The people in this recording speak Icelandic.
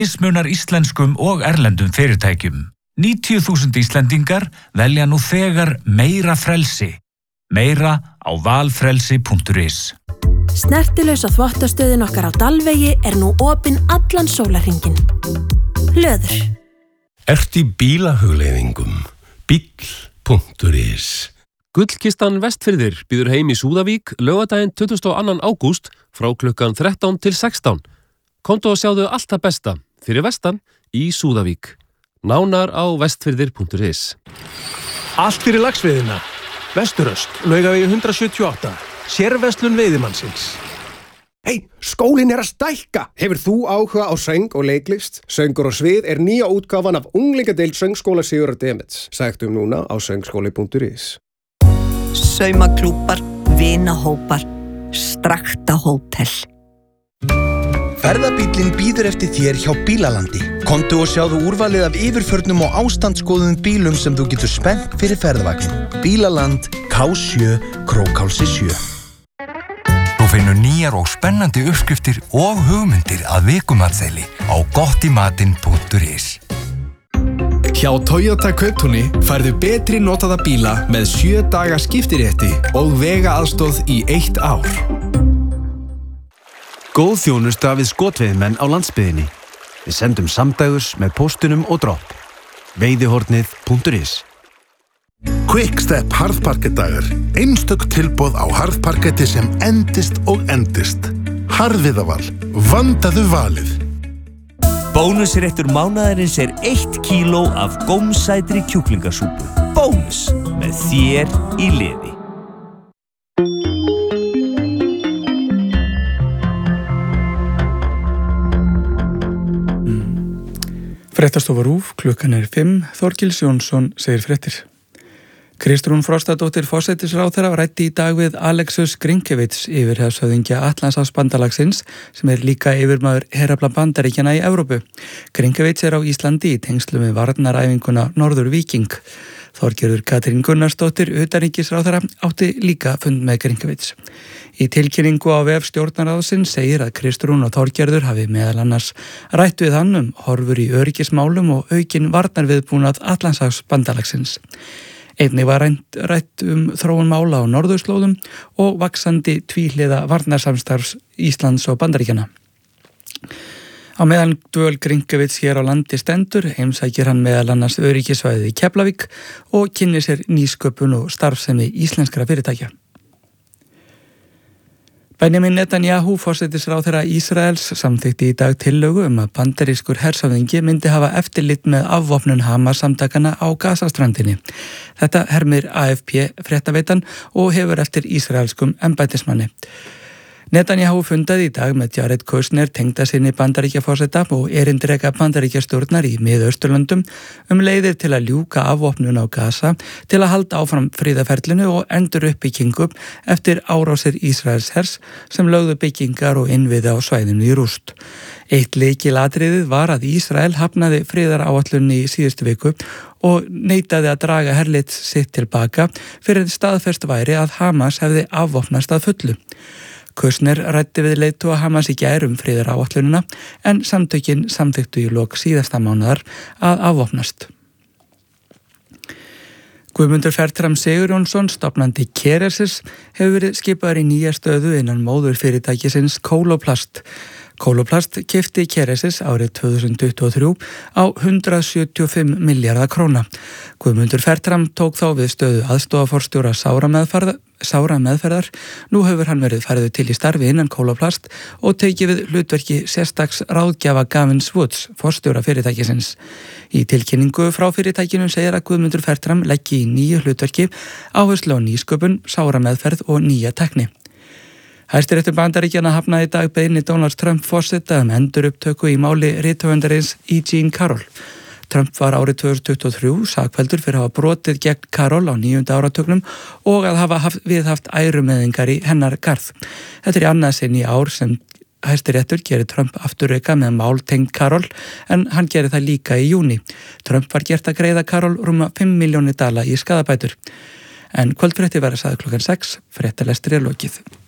mismunar íslenskum og erlendum fyrirtækjum. 90.000 Íslendingar velja nú þegar meira frelsi. Meira á valfrelsi.is. Snertilausa þvottastöðin okkar á Dalvegi nú opin allan sólarhringinn. Löður. Ert í bílahugleiðingum? Bíll.is. Gullkistan Vestfirðir býður heim í Súðavík laugardaginn 22. ágúst frá klukkan 13 til 16. Komdu og sjáðu allt það besta fyrir vestan í Súðavík. Nánar á vestfirðir.is. Allt fyrir laxveiðina. Vesturöst, Laugavegi 178. Sérverslun veiðimannsins. Hey, skólinn að stækka! Hefur þú áhuga á söng og leiklist? Söngur og svið nýja útgáfan af unglingadeild söngskóla Sigurðar Demets. Sæktu núna á söngskóli.is. Saumaklúbbar, vinahópar, Straktahótel. Ferðabíllinn bíður eftir þér hjá Bílalandi. Komdu og sjáðu úrvalið af yfirförnum og ástandsgóðum bílum sem þú getur spennt fyrir ferðavagnin. Bílaland, K7, Krókhálsi 7. Þú finnur nýjar og spennandi uppskriftir og hugmyndir að vikumatseli á gottimatinn.is. Hjá Toyota Kauptúni færðu betri notaða bíla með 7 daga skiptirétti og vegaaðstoð í 1 ár. Góð þjónusta við skotveiðimenn á landsbyggðinni. Við sendum samdægurs með póstunum og dropp. Veiðihornið.is. Quickstep harðparkettdagar. Einstök tilboð á harðparketti sem endist og endist. Harðviðaval. Vandaðu valið. Bónusréttur mánaðarins 1 kíló af gómsætri kjúklingasúpu. Bónus með þér í liði. Fréttastofa RÚV, klukkan 5, Þorgils Jónsson segir fréttir. Kristrún Frostadóttir forsætisráðherra ræddi í dag við Alexus Grinkevits yfirhefshöfðingja Atlantshafsbandalagsins sem líka yfirmaður herafla Bandaríkjanna í Evrópu. Grinkevits á Íslandi í tengslum við varnaræfinguna Norður Víking. Þorgerður Katrín Gunnarsdóttir utanríkisráðherra átti líka fund með Grinkevits. Í tilkynningu á vef stjórnarráðsins segir að Kristrún og Þorgerður hafi meðal annars rætt við hann horfur í öryggismálum og aukin varnarviðbúnað Atlantshafsbandalagsins. Einnig var rætt þróun mála á norðurslóðum og vaxandi tvíhliða varnarsamstarfs Íslands og Bandaríkjanna. Á meðan dvöl Grinkevits hér á landi stendur heimsækir hann meðal annars öryggisvæðið í Keflavík og kynnir sér nýsköpun og starfsemi íslenskra fyrirtækja. Benjamin Netanyahu, forsætisráðherra Ísraels, samþykkti í dag tillögu að bandarískur hershöfðingi myndi hafa eftirlit með afvopnun Hamas-samtakana á Gazaströndinni. Þetta hermir AFP fréttaveitan og hefur eftir ísraelskum embættismanni. Netanyahu fundaði í dag með Jared Kushner tengdasyni Bandaríkjaforseta og erindreka Bandaríkjastjórnar í Mið-Austurlöndum leiðir til að ljúka afvopnun á Gaza til að halda áfram friðarferlinu og enduruppbyggingu eftir árásir Ísraelshers sem lögðu byggingar og innviði á svæðinu í rúst. Eitt lykilatriðið var að Ísrael hafnaði friðaráætlunni í síðustu viku og neitaði að draga herlit sitt tilbaka fyrir staðfest væri að Hamas hefði afvopnast að fullu. Kushner ræddi við leiðtoga Hamas í gær friðaráætlunina en samtökin samþykktu í lok síðasta mánaðar að afvopnast. Guðmundur Fertram Sigurjónsson, stofnandi Keresis, hefur verið skipaður í nýja stöðu innan móðurfyrirtækisins Kóloplast. Kóloplast keypti Keresis árið 2023 á 175 milljarða króna. Guðmundur Fertram tók þá við stöðu aðstoðarforstjóra sárameðferðar. Nú hefur hann verið færður til í starfi innan Kóloplast og tekið við hlutverki sérstaks ráðgjafa Gavin Woods, forstjóra fyrirtækisins. Í tilkynningu frá fyrirtækinu segir að Guðmundur Fertram leggi í nýju hlutverki áherslu á nýsköpun, sárameðferð og nýja tækni. Hæstiréttur Bandaríkjanna hafnaði í dag beiðni Donald Trump forseta endurupptöku í máli rithöfundarins E. Jean Carroll. Trump var árið 2023 sakfelldur fyrir að hafa brotið gegn Carroll á 9. áratugnum og að hafa viðhaft ærumeðingar í hennar garð. Þetta í annað sinn í ár sem Hæstiréttur gerir Trump afturreka með mál tengd Carroll en hann gerir það líka í júní. Trump var gert að greiða Carroll rúma $5 milljónir í skaðabætur. En kvöldfréttir verða sagði klukkan 6, fréttalestur lokið.